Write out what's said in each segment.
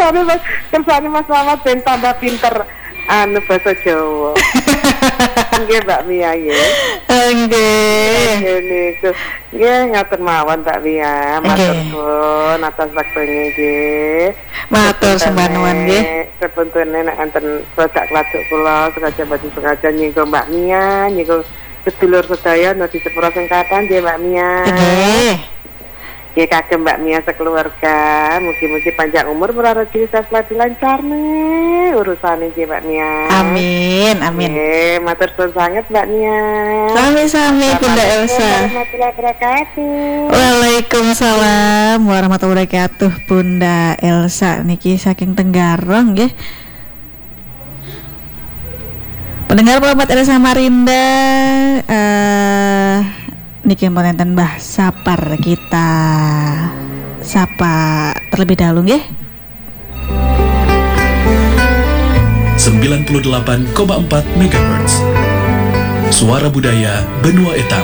kersane Mas Mamat ben tambah pinter bahasa Jawa. Nggih Mbak Mia ya. Nggih. Niku. Nggih ngatur mawon Mbak Mia. Matur nuwun atas waktunya nggih. Matur sembah nuwun nggih. Sepuntune nek enten produk laduk kula sengaja nyinggung Mbak Mia, nyinggung sedulur sedaya nadi sepura singkatan nggih Mbak Mia. Nggih. Ya kagem Mbak Mia sekeluarga, mugi-mugi panjang umur murah rezeki sesla dilancarne urusane nggih Mbak Mia. Amin. Nggih, matur suwun sanget Mbak Mia. Sami-sami Bunda Elsa. Warahmatullahi wabarakatuh. Waalaikumsalam warahmatullahi wabarakatuh Bunda Elsa niki saking Tenggarong nggih. Pendengar Muhammad Elsa Marinda niki monten Mbah Sapar kita sapa terlebih dahulu nggih. 98,4 MHz Suara Budaya Benua Etam.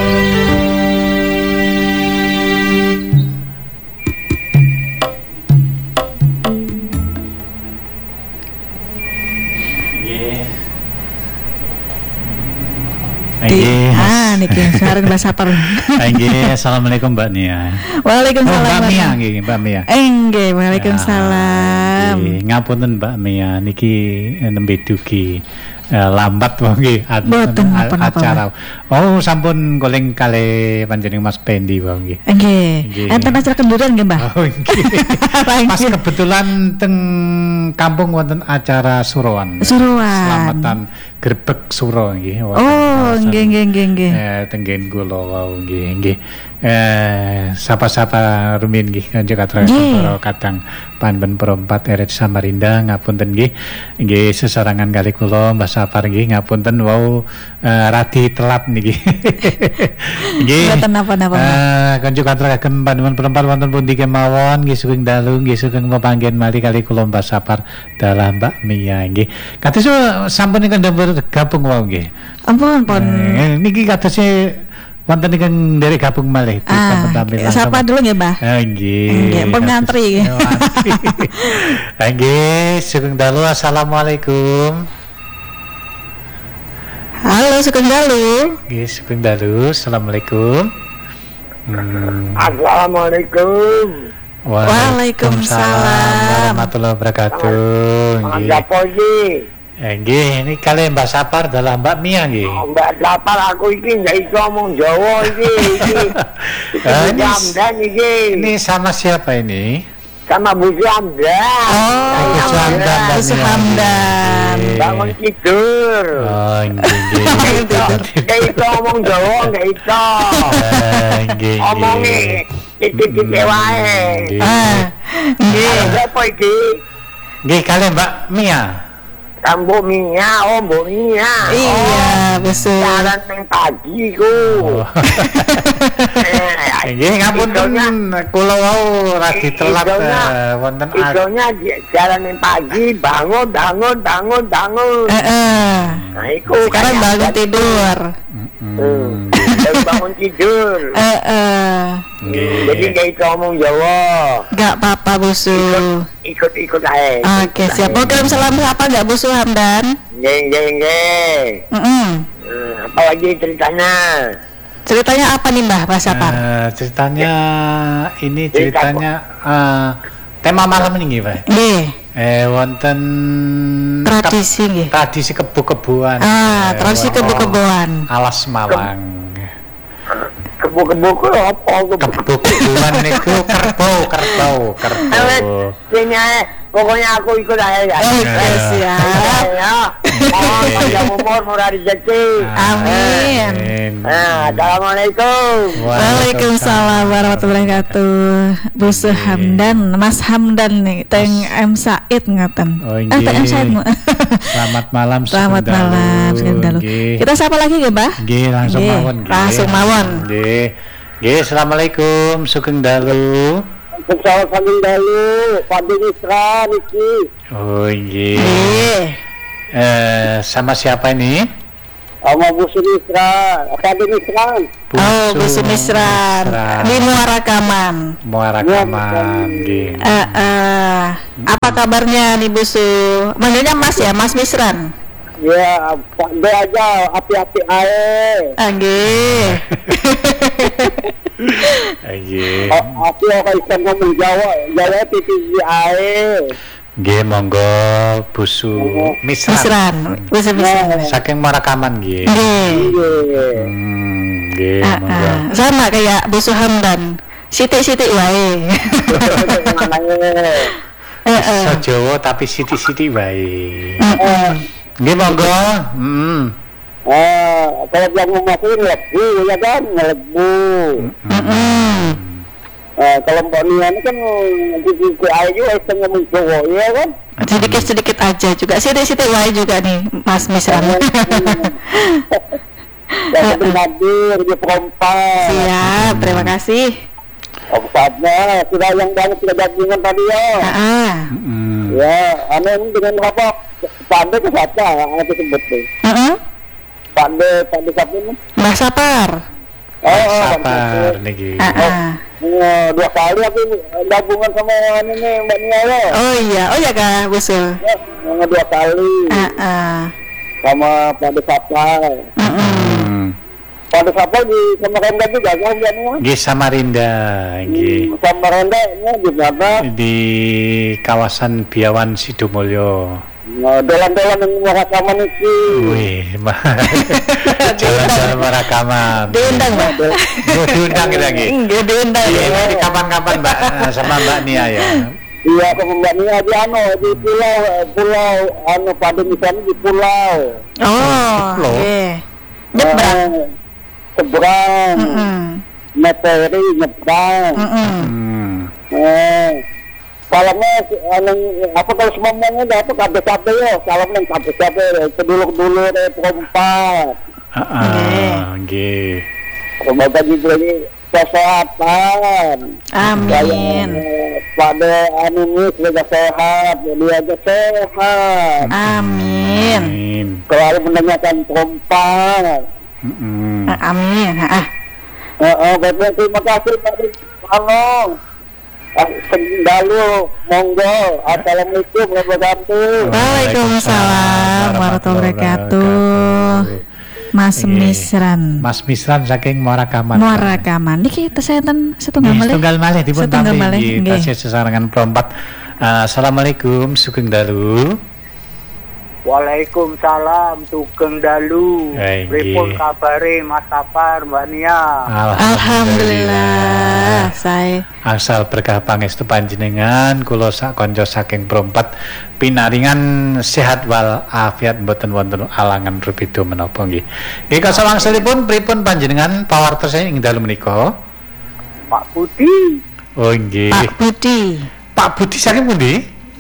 Niki sareng Mbak Sapar. Nggih, assalamualaikum Mbak Nia. Waalaikumsalam. Mbak Mia nggih, Mbak Mia. Nggih, waalaikumsalam. Ngapunten Mbak Mia niki nembe dugi lambat wae nggih acara. Oh, sampun goleng kali panjenengan Mas Pendi wae nggih. Nggih. Enten acara kenduran nggih, Mbah? Oh, nggih. Pas kebetulan teng kampung wonten acara suruhan. Selamatan Grebek Suro nggih. Oh, nggih. Tenggen kula wau nggih. Sapa-sapa rumiyin nggih kanjeng katra kadang panben perempat eret Samarinda ngapunten nggih. Nggih sesarangan kali kula Mbah Sapar nggih ngapunten wau radi telat niki. Nggih. Mboten napa-napa. Kanjeng katra kagem panjenengan perempat wonten pundi kemawon nggih sugeng dalu nggih sugeng pepanggen malih kali kula Mbah Sapar dalah Mbak Mia nggih. Kados sampun gabung wau nggih. Ampun. Niki kados wonten ingkang nderek gabung malih tampil-tampil. Sapa dulu nggih, Mbah? Nggih. Nggih, ngantri nggih. Nggih, sugeng dalu assalamualaikum. Halo, sugeng dalu. Nggih, sugeng dalu. Assalamualaikum. Assalamualaikum. Waalaikumsalam warahmatullahi wabarakatuh. Nggih. Nggih, ini kali Mbak Sapar dalam Mbak Mia nggih. Mbak Sapar aku iki nggak iso ngomong Jawa iki. Ini sama siapa ini? Sama Bu Hamdan. Bu Hamdan. Bangun tidur. Oh, nggih. Nggak iso ngomong Jawa, nggak iso. Nggih. Omongi titik-titik wae. Nggih. Apa iki? Nggih, kali Mbak Mia. Mbok Mia, Mbok Mia. Iya, betul. Jalan nang pagi ku. Nggih, ngapunten kula wau radi telat wonten idonya jalan nang pagi, bangun. Nah, iku sekarang bangun tidur. Bangun tidur. Jadi gak itu ngomong Jawa. Gak apa-apa Busu. Ikut aja. Oke, siap. Program salam apa gak Busu Hamdan? Nggih. Apa lagi ceritanya? Ceritanya apa nih Mbah Mas Sapar? Ceritanya tema malam ini nggih, Pak. Nggih. Wonten tradisi nggih. Tradisi kebo-keboan. Tradisi kebo-keboan. Alas Malang. Kebo-kebo ku apa? Kebo-keboan niku kerbau. Pokoknya aku ikut aja ya. Siap. Panjang umur, murah rezeki. Amin. Assalamualaikum. Waalaikumsalam warahmatullahi wabarakatuh. Busu Hamdan, Mas Hamdan nih, Teng M Said ngaten. Teng M Said. Selamat malam. Selamat malam. Kita sapa lagi ya, Mbah? Nggih, langsung mawon. Nggih, assalamualaikum. Sugeng dalu. Sugeng dalu. Fadil Isra niki. Oh, nggih. Sama siapa ini? sama Bu Sumisran, Akademi Misran. Bu Sumisran di Muara Kaman. Nggih. Apa kabarnya nih Bu Su? Manggilnya Mas ya, Mas Misran. Ya, Pak D aja, api-api ae. Nggih. Aku akan ikan ngomong Jawa titik ae. Nggih, monggo Bu Su Misran. Bu Su Misran. Saking Marakaman nggih. Nggih, monggo. Sama kayak Bu Su Hamdan. Siti-siti wae. Jawa tapi siti-siti wae. Nggih, monggo. Kalau yang memasukin lebu ya kan, lebu. Kalau Mbak Nia ini kan di ayu setengah mencowo ya kan. Sedikit aja juga. Siti wae juga nih Mas Misran. Yang hadir di perempat. Siap, terima kasih. Saatnya sudah yang banyak sudah gabungan tadi ya. Ya, aneh dengan apa? Pandai ke siapa? Aku sebut deh. Pandai siapa ini? Mbak Sapar. Sapar niki. 2 kali aku gabungan sama ini Mbak Nia ya. Oh iya Kak Busul. Ya, 2 kali. Sama Pandai Sapar. Pandai Sapar di Samarinda juga kan Mbak Nia? Di Samarinda, nggih. Samarinda di mana? Di kawasan Biawan Sidomulyo. Dolan-dolan yang Marakaman itu. Wih, jalan-jalan Marakaman. Diundang Mbak. Diundang kita lagi. Diundang. Iya, di kapan-kapan Mbak sama Mbak Nia ya. Iya, sama Mbak Nia di pulau pada misalnya di pulau. Oke. Nyebrang. Seberang. Materi nyebrang. Salamnya apa kalau semuanya dapat kabeh ya, salamnya kabeh kedulur-dulur perempat. Nggih. Semoga diberi kesehatan. Amin. Pada ini semoga sehat, dia aja sehat. Amin. Selalu mendengarkan perempat. Amin. Baiklah, terima kasih Pak. Halo. Dalu, monggo. Assalamualaikum warahmatullahi wabarakatuh. Waalaikumsalam warahmatullahi wabarakatuh. Mas Misran. Mas Misran saking Marakaman. Niki tesenten setunggal malih. Dipun tampi tasih sesarengan perempat. Assalamualaikum sugeng dalu. Waalaikumsalam Sugeng Dalu. Pripun kabare Mas Sapar, Mbak Nia? Alhamdulillah. Saya asal berkah pangestu panjenengan kula sak kanca saking perempat pinaringan sehat wal afiat mboten wonten alangan rubeda menapa nggih. Nggih kasawangsulipun pripun panjenengan pawartos ing dalu menika? Pak Budi. Oh nggih. Pak Budi saking pundi?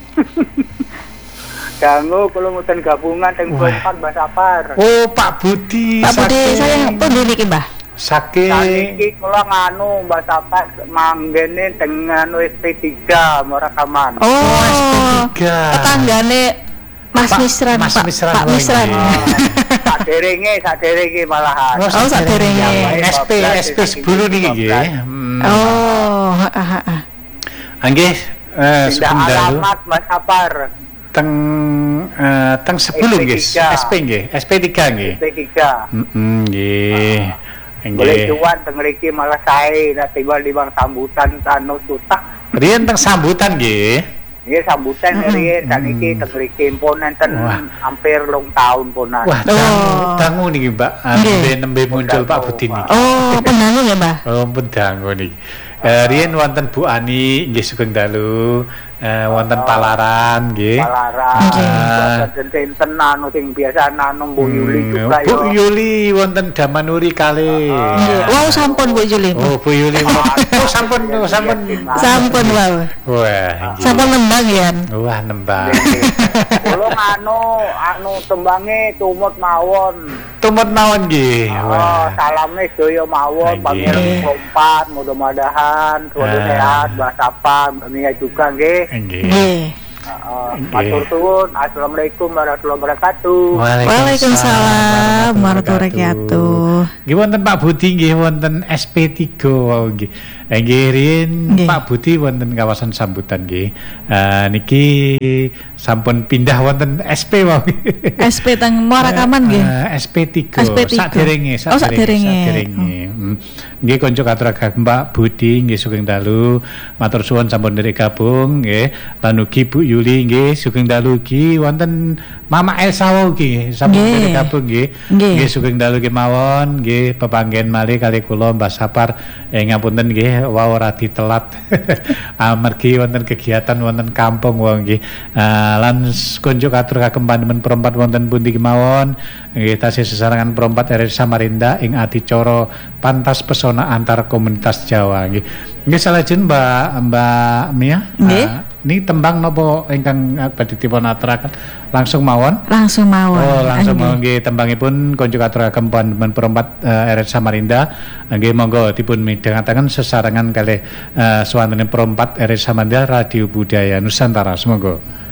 Dangu kula mboten gabungan teng perempat Mbak Sapar. Oh, Pak Budi. Pak Budi saya pundi niki, Mbah? Saking kula nganu Mbak Sapar manggene dengan SP3 Marakaman. Oh, SP3. Tetanggane Mas Misran, Pak Misran. Saderenge malahan. Oh, saderenge. SP 10 niki nggih. Oh, Nggih, alamat Mbak Sapar. Teng 10 nggih, SP nggih, SP3 nggih. SP3. Nggih. Boleh cuan teng mriki malah sae nek tiba di bang sambutan anu susah. Riyen teng sambutan nggih. Nggih sambutan riyen saniki teng mriki pun enten hampir 2 tahun punan. Wah, dangu niki, Mbak. Nembe muncul Pak Budi niki. Oh, pendangu ya, Mbah? Oh, pendangu niki. Riyen wonten Bu Ani nggih sugeng dalu. Wonten Palaran nggih. Palaran. Enten anu sing biasa anu Bu Yuli juga Bu Yuli wonten Damanuri kalih. Nggih. Wow, sampun Bu Yuli. Oh, Bu Yuli. Oh, sampun. Sampun wow. Wah, sampun nembang ya. Wah, nembang. Kulo anu tembange tumut mawon. Tumut mawon nggih. Oh, salame sedaya mawon panjenengan kompat mudah-mudahan selalu sehat, Mbak Sapar, Mbak Nia juga nggih. Nggih. Matur suwun. Assalamualaikum warahmatullahi wabarakatuh. Waalaikumsalam warahmatullahi wabarakatuh. Nggih wonten Pak Budi nggih wonten SP3 wau nggih. Nggih riyen Pak Budi wonten kawasan sambutan nggih. Niki sampun pindah wonten SP wau. SP teng Muarakaman nggih. SP3. Saderenge. Nggih konco katuraken Pak Budi nggih sugeng dalu. Matur suwun sampun nderek gabung nggih. Lan ugi Bu Yuli nggih sugeng dalu ugi wonten Mama Elsa ugi sampun nderek gabung nggih. Nggih sugeng dalu kemawon nggih pepanggen malih kali kula Mbah Sapar ngapunten nggih wau radi telat. Amargi wonten kegiatan wonten kampung wau nggih. Lan konco katuraken panjenengan perempat wonten pundi kemawon nggih tasih sesarengan perempat RRI Samarinda ing adicara Pantas Pesona Antar Komunitas Jawa nggih. Nggih salajeng Mbak Mia. Ini tembang nopo ingkang badhe dipun aturaken langsung mawon. Langsung mawon. Oh, langsung mawon nggih tembangipun konco aturaken panjenengan perempat RRI Samarinda. Nggih monggo dipun midhangetaken sesarengan kalih swanten perempat RRI Samarinda Radio Budaya Nusantara. Semoga